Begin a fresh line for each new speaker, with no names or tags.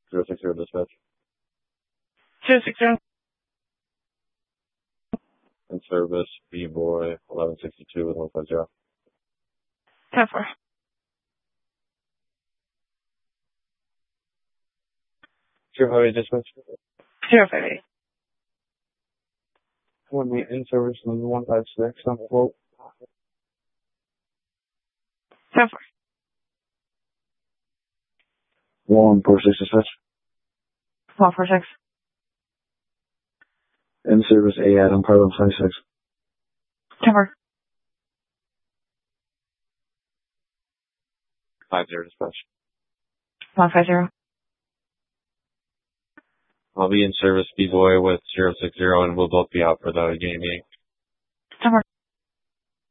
060 dispatch.
060.
In service, B-Boy, 1162 with 150.
10-4.
058 dispatch.
058.
When we in service, 156, on quote.
10-4.
146 dispatch.
146.
In service, A Adam, Carlin 26.
10-4.
50 dispatch.
150.
I'll be in service, B-Boy with 060, and we'll both be out for the game meeting.